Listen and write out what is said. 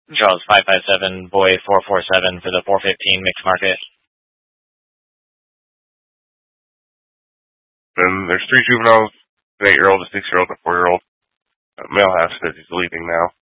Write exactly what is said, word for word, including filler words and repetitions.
Charles five five seven, boy four four seven for the four fifteen mixed market. Then there's three juveniles, an eight-year-old, a six-year-old, and a four-year-old. Uh, male half says he's leaving now.